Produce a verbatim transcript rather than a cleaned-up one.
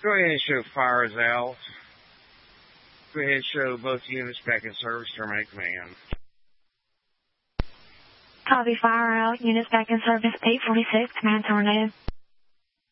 Go ahead and show fire is out. Go ahead and show both units back in service. Terminate command. Copy, fire out. Units back in service. eight forty-six. Command terminated.